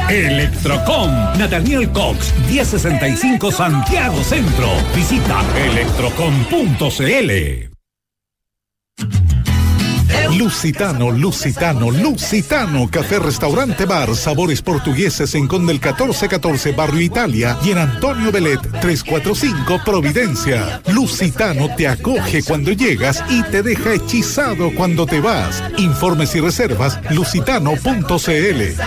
Electrocom, Nathaniel Cox, 1065 Santiago Centro. Visita electrocom.cl. Lusitano, Café Restaurante Bar, sabores portugueses en Conde el 1414, Barrio Italia, y en Antonio Belet 345, Providencia. Lusitano te acoge cuando llegas y te deja hechizado cuando te vas. Informes y reservas, lusitano.cl.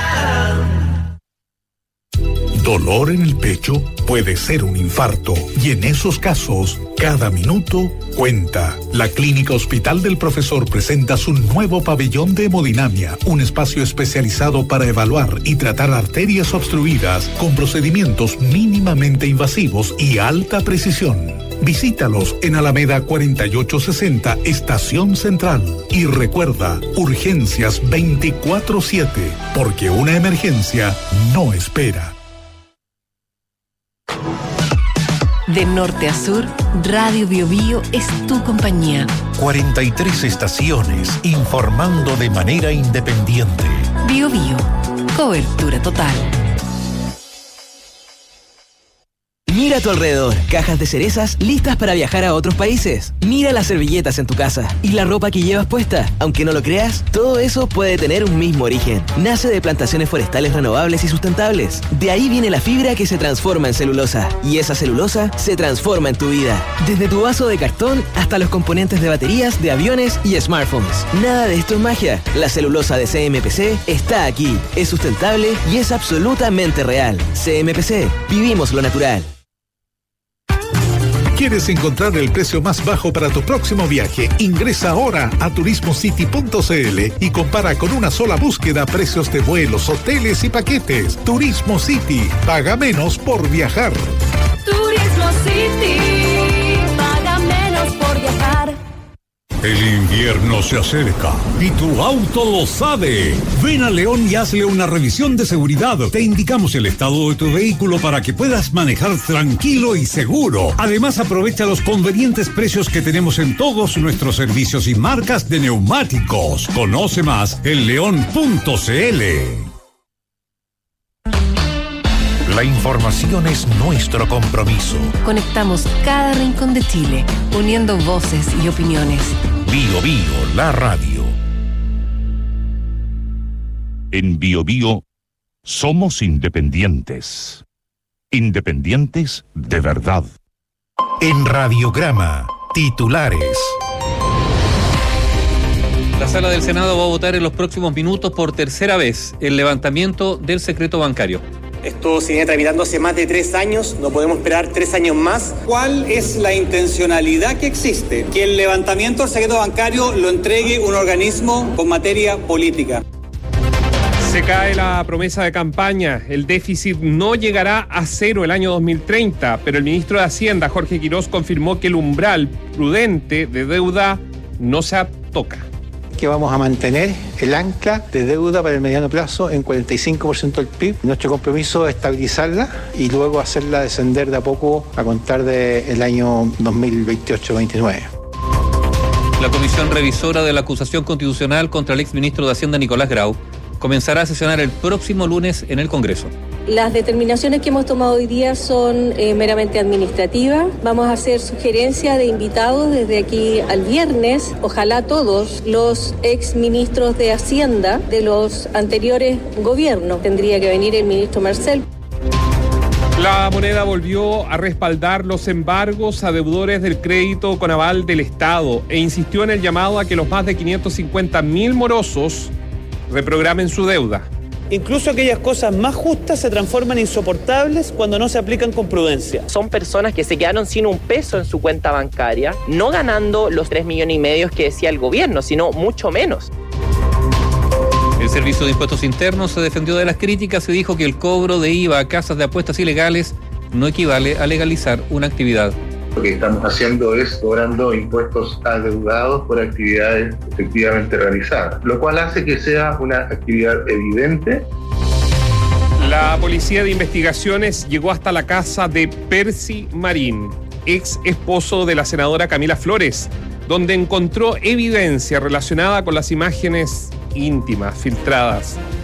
Dolor en el pecho puede ser un infarto, y en esos casos, cada minuto cuenta. La Clínica Hospital del Profesor presenta su nuevo pabellón de hemodinamia, un espacio especializado para evaluar y tratar arterias obstruidas con procedimientos mínimamente invasivos y alta precisión. Visítalos en Alameda 4860, Estación Central. Y recuerda, urgencias 24/7, porque una emergencia no espera. De norte a sur, Radio Bio Bio es tu compañía. 43 estaciones informando de manera independiente. Bio Bio, cobertura total. Mira a tu alrededor, cajas de cerezas listas para viajar a otros países. Mira las servilletas en tu casa y la ropa que llevas puesta. Aunque no lo creas, todo eso puede tener un mismo origen. Nace de plantaciones forestales renovables y sustentables. De ahí viene la fibra que se transforma en celulosa. Y esa celulosa se transforma en tu vida. Desde tu vaso de cartón hasta los componentes de baterías, de aviones y smartphones. Nada de esto es magia. La celulosa de CMPC está aquí. Es sustentable y es absolutamente real. CMPC, vivimos lo natural. ¿Quieres encontrar el precio más bajo para tu próximo viaje? Ingresa ahora a turismocity.cl y compara con una sola búsqueda precios de vuelos, hoteles y paquetes. Turismo City, paga menos por viajar. Turismo City, paga menos por viajar. El invierno se acerca y tu auto lo sabe. Ven a León y hazle una revisión de seguridad. Te indicamos el estado de tu vehículo para que puedas manejar tranquilo y seguro. Además, aprovecha los convenientes precios que tenemos en todos nuestros servicios y marcas de neumáticos. Conoce más en león.cl. La información es nuestro compromiso. Conectamos cada rincón de Chile, uniendo voces y opiniones. Bio Bio, la radio. En Bio Bio somos independientes. Independientes de verdad. En Radiograma, titulares. La Sala del Senado va a votar en los próximos minutos por tercera vez el levantamiento del secreto bancario. Esto se viene tramitando hace más de 3 años, no podemos esperar 3 años más. ¿Cuál es la intencionalidad que existe? Que el levantamiento del secreto bancario lo entregue un organismo con materia política. Se cae la promesa de campaña. El déficit no llegará a cero el año 2030, pero el ministro de Hacienda, Jorge Quirós, confirmó que el umbral prudente de deuda no se toca. Que vamos a mantener el ancla de deuda para el mediano plazo en 45% del PIB. Nuestro compromiso es estabilizarla y luego hacerla descender de a poco a contar del año 2028-29. La comisión revisora de la acusación constitucional contra el exministro de Hacienda, Nicolás Grau, comenzará a sesionar el próximo lunes en el Congreso. Las determinaciones que hemos tomado hoy día son meramente administrativas. Vamos a hacer sugerencias de invitados desde aquí al viernes. Ojalá todos los exministros de Hacienda de los anteriores gobiernos. Tendría que venir el ministro Marcel. La Moneda volvió a respaldar los embargos a deudores del crédito con aval del Estado e insistió en el llamado a que los más de 550.000 morosos reprogramen su deuda. Incluso aquellas cosas más justas se transforman insoportables cuando no se aplican con prudencia. Son personas que se quedaron sin un peso en su cuenta bancaria, no ganando los 3,5 millones que decía el gobierno, sino mucho menos. El Servicio de Impuestos Internos se defendió de las críticas y dijo que el cobro de IVA a casas de apuestas ilegales no equivale a legalizar una actividad. Lo que estamos haciendo es cobrando impuestos adeudados por actividades efectivamente realizadas, lo cual hace que sea una actividad evidente. La Policía de Investigaciones llegó hasta la casa de Percy Marín, ex esposo de la senadora Camila Flores, donde encontró evidencia relacionada con las imágenes íntimas filtradas